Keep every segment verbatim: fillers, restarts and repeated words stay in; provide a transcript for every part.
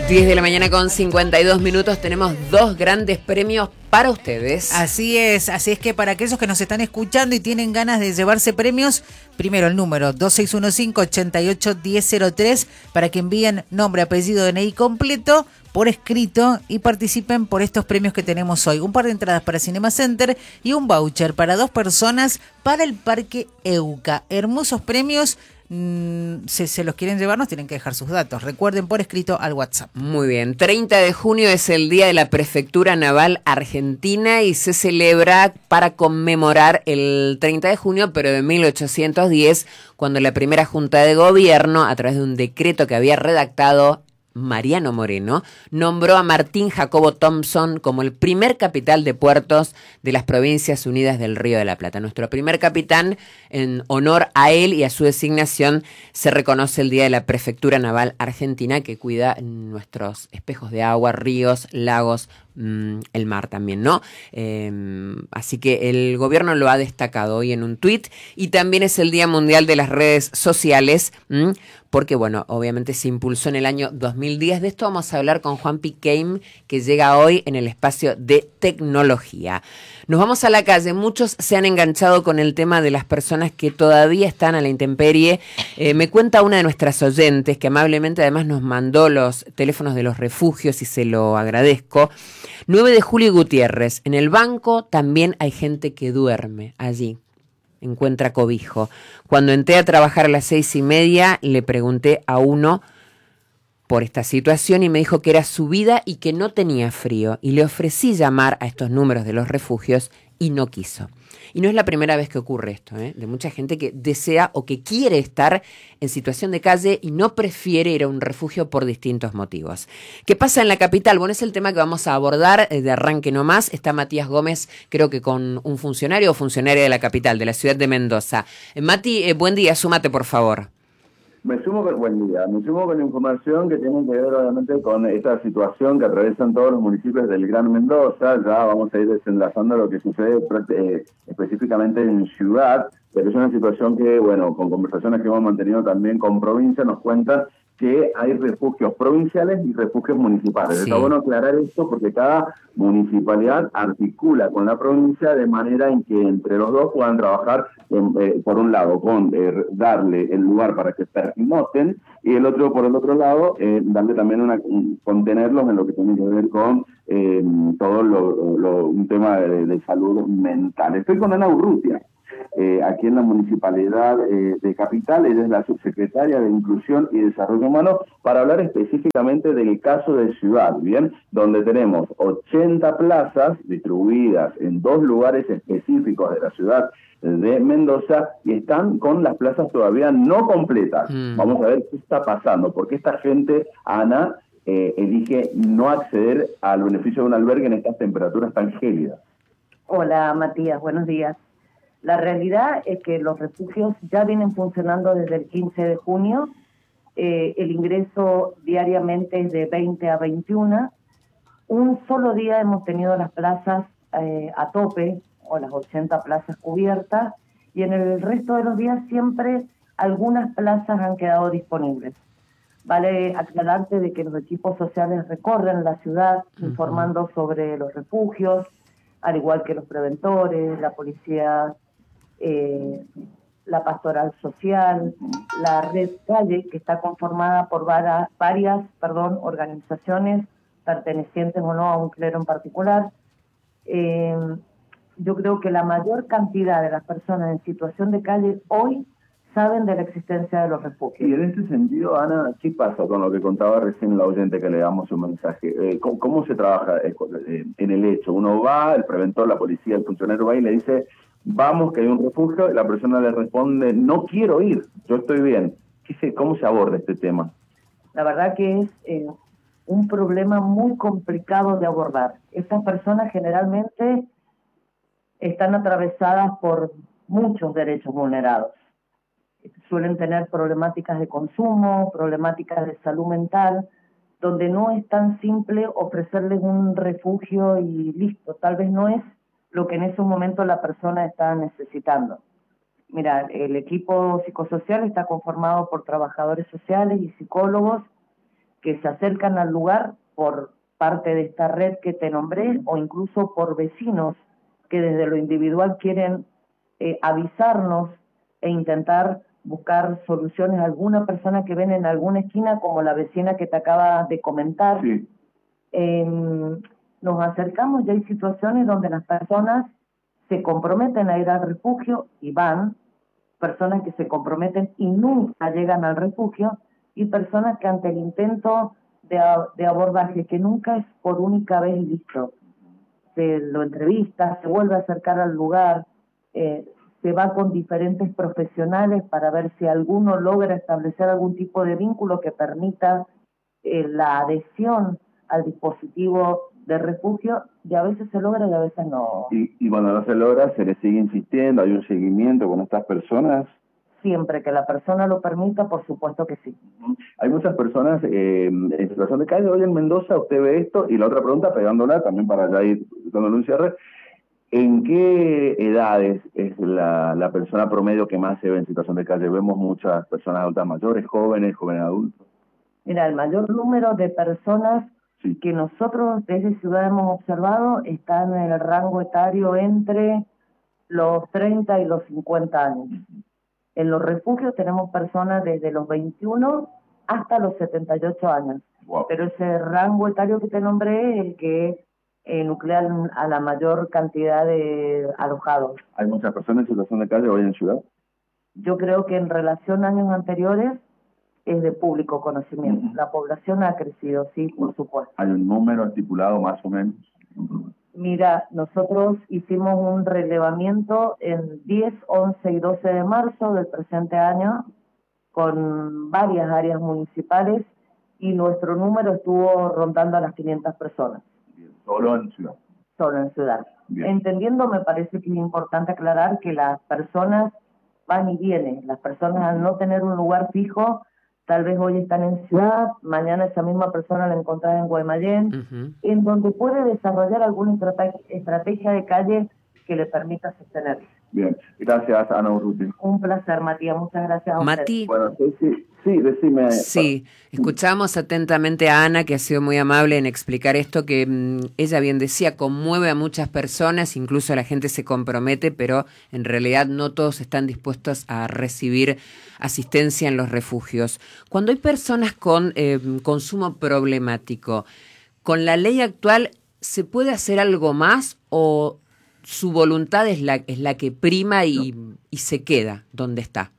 diez de la mañana con cincuenta y dos minutos, tenemos dos grandes premios para ustedes. Así es, así es que para aquellos que nos están escuchando y tienen ganas de llevarse premios, primero el número dos seis uno cinco, ocho ocho uno cero cero tres para que envíen nombre, apellido, D N I completo por escrito y participen por estos premios que tenemos hoy. Un par de entradas para Cinema Center y un voucher para dos personas para el Parque Euca. Hermosos premios. Mm, si se los quieren llevar, nos tienen que dejar sus datos. Recuerden por escrito al WhatsApp. Muy bien. treinta de junio es el Día de la Prefectura Naval Argentina y se celebra para conmemorar el treinta de junio, pero de mil ochocientos diez, cuando la primera Junta de Gobierno, a través de un decreto que había redactado Mariano Moreno, nombró a Martín Jacobo Thompson como el primer capitán de puertos de las Provincias Unidas del Río de la Plata. Nuestro primer capitán, en honor a él y a su designación, se reconoce el Día de la Prefectura Naval Argentina, que cuida nuestros espejos de agua, ríos, lagos, mmm, el mar también, ¿no? Eh, así que el gobierno lo ha destacado hoy en un tuit, y también es el Día Mundial de las Redes Sociales, mmm, porque, bueno, obviamente se impulsó en el año dos mil diez. De esto vamos a hablar con Juan Piqueim, que llega hoy en el espacio de tecnología. Nos vamos a la calle. Muchos se han enganchado con el tema de las personas que todavía están a la intemperie. Eh, me cuenta una de nuestras oyentes, que amablemente además nos mandó los teléfonos de los refugios y se lo agradezco. nueve de julio y Gutiérrez. En el banco también hay gente que duerme allí. Encuentra cobijo. Cuando entré a trabajar a las seis y media, le pregunté a uno por esta situación y me dijo que era su vida y que no tenía frío. Y le ofrecí llamar a estos números de los refugios y no quiso. Y no es la primera vez que ocurre esto, ¿eh? De mucha gente que desea o que quiere estar en situación de calle y no prefiere ir a un refugio por distintos motivos. ¿Qué pasa en la capital? Bueno, es el tema que vamos a abordar eh, de arranque nomás. Está Matías Gómez, creo que con un funcionario o funcionaria de la capital, de la ciudad de Mendoza. Eh, Mati, eh, buen día, súmate por favor. Me sumo con, buen día, me sumo con información que tiene que ver obviamente con esta situación que atraviesan todos los municipios del Gran Mendoza. Ya vamos a ir desenlazando lo que sucede eh, específicamente en Ciudad, pero es una situación que, bueno, con conversaciones que hemos mantenido también con provincia, nos cuentan que hay refugios provinciales y refugios municipales. Sí. Está bueno aclarar esto porque cada municipalidad articula con la provincia de manera en que entre los dos puedan trabajar, en, eh, por un lado, con eh, darle el lugar para que pernoten, y el otro, por el otro lado, eh, darle también una, contenerlos en lo que tiene que ver con eh, todo lo, lo, un tema de, de salud mental. Estoy con Ana Urrutia. Eh, aquí en la Municipalidad eh, de Capital. Ella es la subsecretaria de Inclusión y Desarrollo Humano, para hablar específicamente del caso de Ciudad, ¿bien? Donde tenemos ochenta plazas distribuidas en dos lugares específicos de la ciudad de Mendoza y están con las plazas todavía no completas. Mm. Vamos a ver qué está pasando, porque esta gente, Ana, eh, elige no acceder al beneficio de un albergue en estas temperaturas tan gélidas. Hola, Matías, buenos días. La realidad es que los refugios ya vienen funcionando desde el quince de junio. Eh, el ingreso diariamente es de veinte a veintiuno. Un solo día hemos tenido las plazas eh, a tope, o las ochenta plazas cubiertas, y en el resto de los días siempre algunas plazas han quedado disponibles. Vale aclararte de que los equipos sociales recorren la ciudad uh-huh. informando sobre los refugios, al igual que los preventores, la policía, eh, la pastoral social, la red Calle, que está conformada por varias, varias perdón, organizaciones pertenecientes o no a un clero en particular. Eh, yo creo que la mayor cantidad de las personas en situación de calle hoy saben de la existencia de los refugios. Y en este sentido, Ana, ¿qué pasa con lo que contaba recién la oyente que le damos un mensaje? Eh, ¿cómo, ¿Cómo se trabaja eh, en el hecho? Uno va, el preventor, la policía, el funcionario va y le dice, vamos que hay un refugio, y la persona le responde, no quiero ir, yo estoy bien. ¿Qué se, ¿Cómo se aborda este tema? La verdad que es eh, un problema muy complicado de abordar. Estas personas generalmente están atravesadas por muchos derechos vulnerados. Suelen tener problemáticas de consumo, problemáticas de salud mental, donde no es tan simple ofrecerles un refugio y listo. Tal vez no es lo que en ese momento la persona está necesitando. Mira, el equipo psicosocial está conformado por trabajadores sociales y psicólogos que se acercan al lugar por parte de esta red que te nombré o incluso por vecinos que desde lo individual quieren eh, avisarnos e intentar buscar soluciones a alguna persona que ven en alguna esquina, como la vecina que te acaba de comentar. Sí. Eh, nos acercamos y hay situaciones donde las personas se comprometen a ir al refugio y van, personas que se comprometen y nunca llegan al refugio, y personas que ante el intento de, de abordaje, que nunca es por única vez y listo, se lo entrevista, se vuelve a acercar al lugar, eh, se va con diferentes profesionales para ver si alguno logra establecer algún tipo de vínculo que permita eh, la adhesión al dispositivo de refugio, y a veces se logra y a veces no. Y, y cuando no se logra, se le sigue insistiendo, hay un seguimiento con estas personas. Siempre que la persona lo permita, por supuesto que sí. Hay muchas personas eh, en situación de calle. Hoy en Mendoza usted ve esto, y la otra pregunta, pegándola también para ya ir dándole un cierre, ¿en qué edades es la, la persona promedio que más se ve en situación de calle? Vemos muchas personas adultas mayores, jóvenes, jóvenes adultos. Mira, el mayor número de personas sí. que nosotros desde Ciudad hemos observado están en el rango etario entre los treinta y los cincuenta años. En los refugios tenemos personas desde los veintiuno hasta los setenta y ocho años. Wow. Pero ese rango etario que te nombré es el que eh, nuclea a la mayor cantidad de alojados. ¿Hay muchas personas en situación de calle hoy en Ciudad? Yo creo que en relación a años anteriores es de público conocimiento. Uh-huh. La población ha crecido, sí, por supuesto. ¿Hay un número estipulado más o menos? Mira, nosotros hicimos un relevamiento en diez, once y doce de marzo del presente año con varias áreas municipales y nuestro número estuvo rondando a las quinientas personas. Bien. ¿Solo en Ciudad? Solo en Ciudad. Bien. Entendiendo, me parece que es importante aclarar que las personas van y vienen. Las personas, al no tener un lugar fijo, tal vez hoy están en Ciudad, mañana esa misma persona la encontrás en Guaymallén, uh-huh. en donde puede desarrollar alguna estrate- estrategia de calle que le permita sostenerse. Bien, gracias Ana Urruti. Un placer, Matías, muchas gracias a Mati. usted. Bueno, sí, sí, sí, decime. Sí, escuchamos atentamente a Ana, que ha sido muy amable en explicar esto, que mmm, ella bien decía, conmueve a muchas personas, incluso la gente se compromete, pero en realidad no todos están dispuestos a recibir asistencia en los refugios. Cuando hay personas con eh, consumo problemático, ¿con la ley actual se puede hacer algo más o su voluntad es la, es la que prima y, no. y se queda donde está?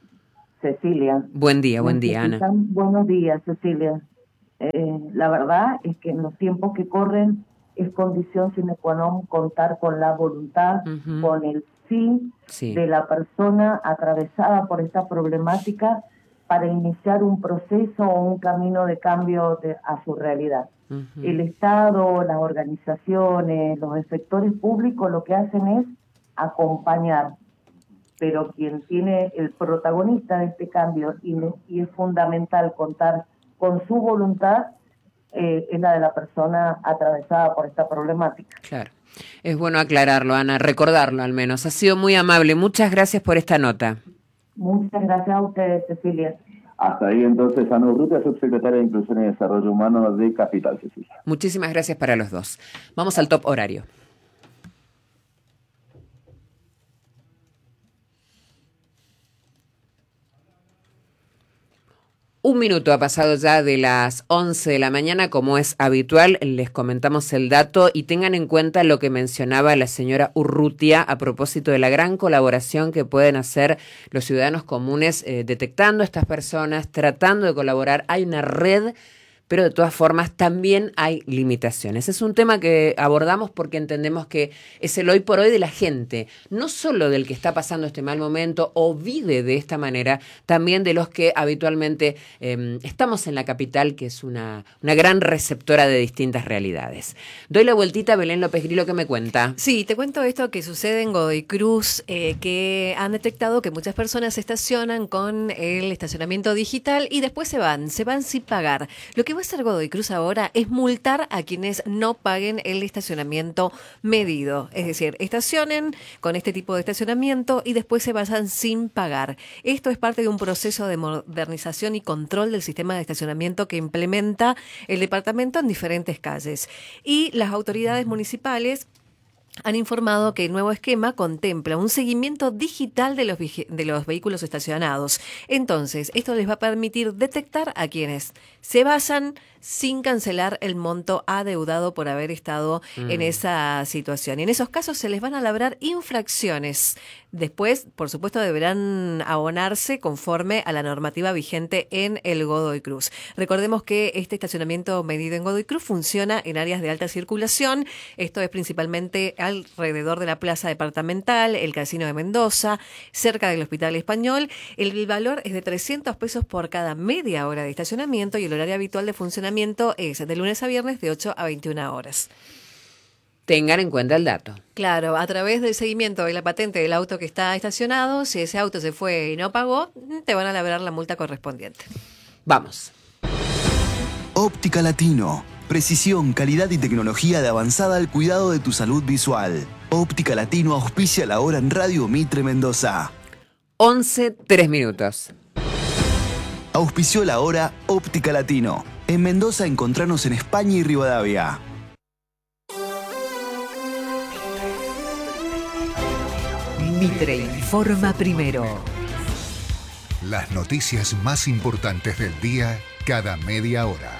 Cecilia. Buen día, buen día, Ana. Buenos días, Cecilia. Eh, la verdad es que en los tiempos que corren es condición sine qua non contar con la voluntad, uh-huh. con el sí, sí de la persona atravesada por esta problemática para iniciar un proceso o un camino de cambio de, a su realidad. Uh-huh. El Estado, las organizaciones, los efectores públicos lo que hacen es acompañar, pero quien tiene el protagonista de este cambio y, y es fundamental contar con su voluntad eh, es la de la persona atravesada por esta problemática. Claro, es bueno aclararlo, Ana, recordarlo al menos. Ha sido muy amable, muchas gracias por esta nota. Muchas gracias a ustedes, Cecilia. Hasta ahí entonces, Ana Urrutia, subsecretaria de Inclusión y Desarrollo Humano de Capital, Cecilia. Muchísimas gracias para los dos. Vamos al top horario. Un minuto ha pasado ya de las once de la mañana, como es habitual, les comentamos el dato y tengan en cuenta lo que mencionaba la señora Urrutia a propósito de la gran colaboración que pueden hacer los ciudadanos comunes eh, detectando a estas personas, tratando de colaborar. Hay una red, pero de todas formas también hay limitaciones. Es un tema que abordamos porque entendemos que es el hoy por hoy de la gente, no solo del que está pasando este mal momento o vive de esta manera, también de los que habitualmente eh, estamos en la capital, que es una, una gran receptora de distintas realidades. Doy la vueltita a Belén López Grillo, ¿qué me cuenta? Sí, te cuento esto que sucede en Godoy Cruz, eh, que han detectado que muchas personas se estacionan con el estacionamiento digital y después se van, se van sin pagar. Lo que va a hacer Godoy Cruz ahora es multar a quienes no paguen el estacionamiento medido. Es decir, estacionen con este tipo de estacionamiento y después se vayan sin pagar. Esto es parte de un proceso de modernización y control del sistema de estacionamiento que implementa el departamento en diferentes calles. Y las autoridades municipales han informado que el nuevo esquema contempla un seguimiento digital de los, de los vehículos estacionados. Entonces, esto les va a permitir detectar a quienes se vayan sin cancelar el monto adeudado por haber estado mm. en esa situación. Y en esos casos se les van a labrar infracciones. Después, por supuesto, deberán abonarse conforme a la normativa vigente en el Godoy Cruz. Recordemos que este estacionamiento medido en Godoy Cruz funciona en áreas de alta circulación. Esto es principalmente alrededor de la Plaza Departamental, el Casino de Mendoza, cerca del Hospital Español. El valor es de trescientos pesos por cada media hora de estacionamiento y el horario habitual de funcionamiento es de lunes a viernes de ocho a veintiuna horas. Tengan en cuenta el dato. Claro, a través del seguimiento de la patente del auto que está estacionado, si ese auto se fue y no pagó, te van a labrar la multa correspondiente. Vamos. Óptica Latino. Precisión, calidad y tecnología de avanzada al cuidado de tu salud visual. Óptica Latino auspicia la hora en Radio Mitre Mendoza. once, tres minutos. Auspició la hora Óptica Latino. En Mendoza encontranos en España y Rivadavia. Mitre informa primero. Las noticias más importantes del día cada media hora.